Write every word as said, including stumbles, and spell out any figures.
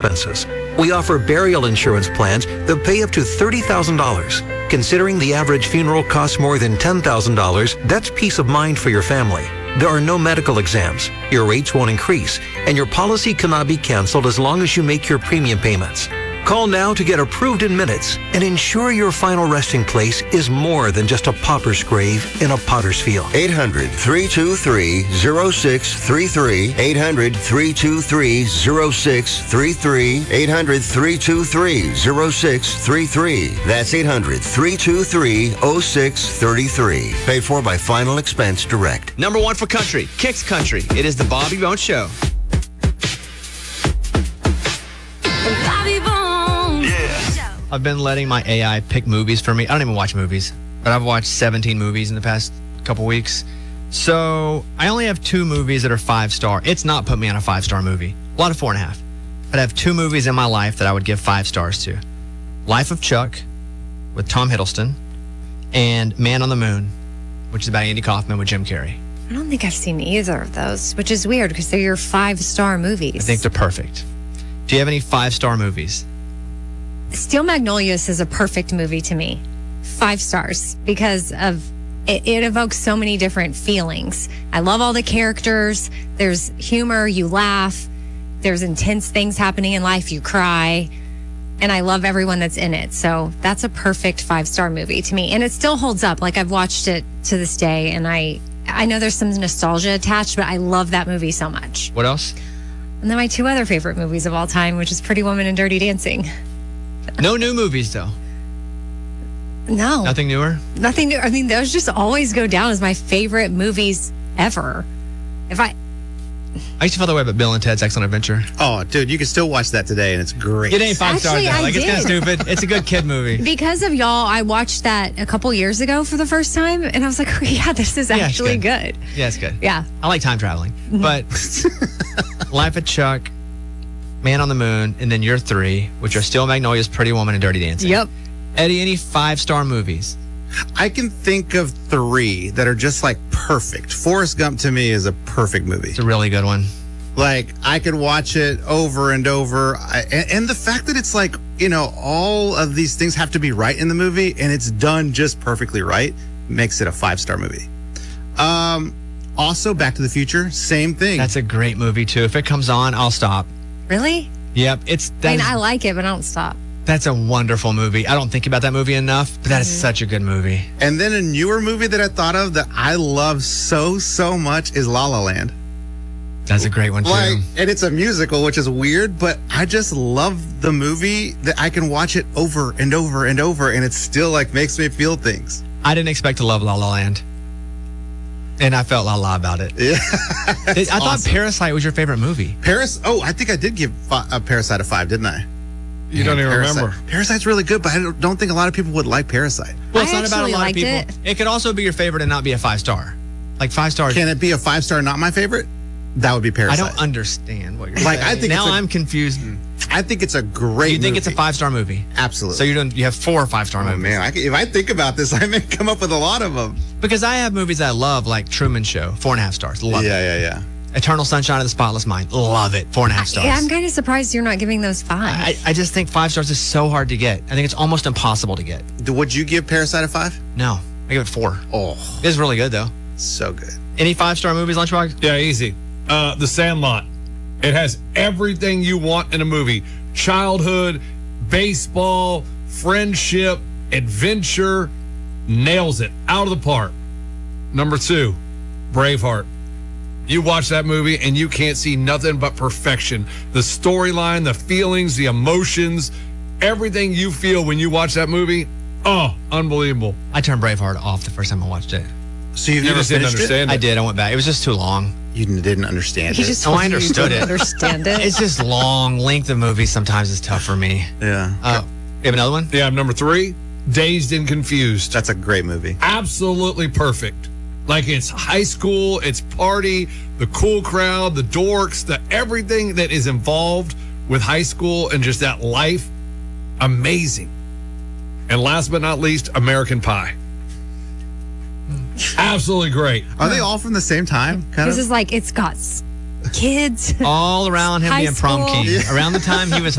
expenses. We offer burial insurance plans that pay up to thirty thousand dollars. Considering the average funeral costs more than ten thousand dollars, that's peace of mind for your family. There are no medical exams, your rates won't increase, and your policy cannot be canceled as long as you make your premium payments. Call now to get approved in minutes and ensure your final resting place is more than just a pauper's grave in a potter's field. eight hundred, three two three, zero six three three. eight hundred, three two three, zero six three three. eight hundred, three two three, zero six three three. That's eight hundred, three two three, zero six three three. Paid for by Final Expense Direct. Number one for country, Kicks Country. It is the Bobby Bones Show. Bobby Bones. I've been letting my A I pick movies for me. I don't even watch movies, but I've watched seventeen movies in the past couple weeks. So I only have two movies that are five star. It's not put me on a five star movie. A lot of four and a half. But I have two movies in my life that I would give five stars to. Life of Chuck with Tom Hiddleston and Man on the Moon, which is about Andy Kaufman with Jim Carrey. I don't think I've seen either of those, which is weird because they're your five-star movies. I think they're perfect. Do you have any five star movies? Steel Magnolias is a perfect movie to me. Five stars because of it, it evokes so many different feelings. I love all the characters. There's humor, you laugh. There's intense things happening in life, you cry. And I love everyone that's in it. So that's a perfect five-star movie to me. And it still holds up. Like I've watched it to this day and I I know there's some nostalgia attached, but I love that movie so much. What else? And then my two other favorite movies of all time, which is Pretty Woman and Dirty Dancing. No new movies, though. No. Nothing newer? Nothing new. I mean, those just always go down as my favorite movies ever. If I... I used to feel that way about Bill and Ted's Excellent Adventure. Oh, dude, you can still watch that today, and it's great. It ain't five stars, Actually, though. I Like, it's kind of did. stupid. It's a good kid movie. Because of y'all, I watched that a couple years ago for the first time, and I was like, oh, yeah, this is Yeah, it's actually good. good. Yeah, it's good. Yeah. I like time traveling. But Life of Chuck, Man on the Moon, and then your three, which are Steel Magnolias, Pretty Woman, and Dirty Dancing. Yep. Eddie, any five-star movies? I can think of three that are just like perfect. Forrest Gump to me is a perfect movie. It's a really good one. Like I could watch it over and over. I, and, and the fact that it's like, you know, all of these things have to be right in the movie and it's done just perfectly right makes it a five-star movie. Um, also, Back to the Future, same thing. That's a great movie, too. If it comes on, I'll stop. Really? Yep. It's I mean, that's, I like it, but I don't stop. that's a wonderful movie. I don't think about that movie enough, but that is Mm-hmm. such a good movie. And then a newer movie that I thought of that I love so, so much is La La Land. That's a great one, too. Like, and it's a musical, which is weird, but I just love the movie that I can watch it over and over and over, and it still like makes me feel things. I didn't expect to love La La Land. And I felt La La about it. Yeah, I thought awesome. Parasite was your favorite movie. Paris. Oh, I think I did give fi- uh, Parasite a five, didn't I? You don't even Parasite. remember. Parasite's really good, but I don't, don't think a lot of people would like Parasite. Well, it's I not about a actually lot of liked people. it. It could also be your favorite and not be a five star. Like five stars. Can it be a five star, not my favorite? That would be I Parasite. don't understand what you're Like, saying. I think now it's a- I'm confused. I think it's a great. You think it's a movie. five star movie? Absolutely. So you don't. You have four five star Oh movies. man, I can, if I think about this, I may come up with a lot of them. Because I have movies that I love, like Truman Show, four and a half stars. Love yeah, it. yeah, yeah. Eternal Sunshine of the Spotless Mind. Love it. Four and a half stars. Yeah, I'm kind of surprised you're not giving those five. I, I just think five stars is so hard to get. I think it's almost impossible to get. Do- Would you give Parasite a five? No, I give it four. Oh, It's really good though. so good. Any five star movies, Lunchbox? Yeah, easy. Uh, The Sandlot. It has everything you want in a movie. Childhood, baseball, friendship, adventure. Nails it. Out of the park. Number two, Braveheart. You watch that movie and you can't see nothing but perfection. The storyline, the feelings, the emotions, everything you feel when you watch that movie. Oh, unbelievable. I turned Braveheart off the first time I watched it. So you've You never just didn't finished understand I it. did. I went back. It was just too long. it? You didn't understand He it. just Oh, told I you you understood didn't it. Understand it. It's just long. Length of movies sometimes is tough for me. yeah, Uh, you have another one? Yeah, number three, Dazed and Confused. that's a great movie. Absolutely perfect. Like it's high school, it's party, the cool crowd, the dorks, the everything that is involved with high school and just that life. Amazing. And last but not least, American Pie. Absolutely great. Are they all from the same time? Kind This of. is like, it's got s- kids. All around him High being prom school. king. Around the time he was